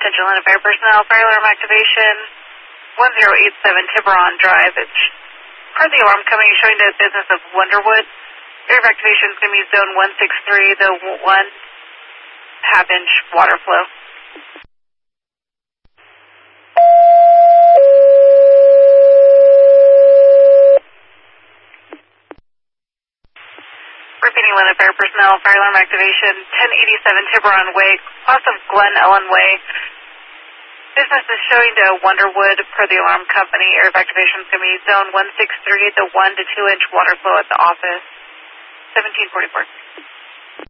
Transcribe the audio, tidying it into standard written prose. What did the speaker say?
Attention Atlanta Fire personnel, fire alarm activation 1087 Tiburon Drive. It's per the alarm company showing the business of Wonderwood. Area of activation is going to be zone 163, the 1/2 inch water flow. Repeating Atlanta Fire personnel, fire alarm activation 1087 Tiburon Way, off of Glen Ellen Way. Business is showing to Wonderwood per the alarm company. Area of activation is going to be zone 163, the 1 to 2 inch water flow at the office. 1744.